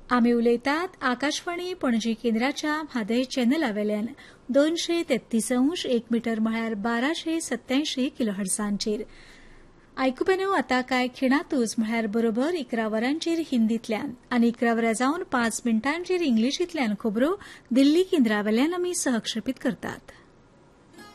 आमी उलयतात आकाशवाणी पणजी केंद्राच्या म्हादय चॅनलावेल्यान 233 1 मीटर म्हळ्यार 1287 किलोहर्ट्झांचेर. आयकुपेनो आता कांय खिणातूच म्हळ्यार बरोबर 11 वरांचेर हिंदीतल्यान आनी 11 वरां जावन 5 मिनटांचेर इंग्लिशींतल्यान खबरो दिल्ली केंद्रावेल्यान आमी सहक्षेपीत करतात.